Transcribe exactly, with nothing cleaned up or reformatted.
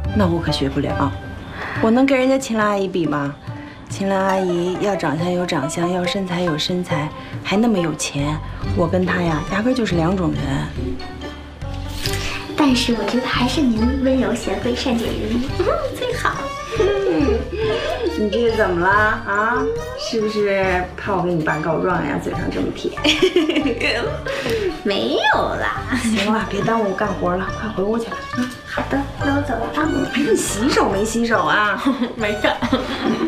那我可学不了。我能跟人家秦岚阿姨比吗？秦岚阿姨要长相有长相，要身材有身材，还那么有钱。我跟她呀，压根就是两种人。 但是我觉得还是您温柔贤惠、善解人意，嗯，最好。 你这是怎么了啊？是不是怕我跟你爸告状呀？嘴上这么甜。 没有啦。 行了，别耽误干活了，快回屋去吧。 嗯，好的，那我走了啊。 哎，你洗手没洗手啊？ 没事。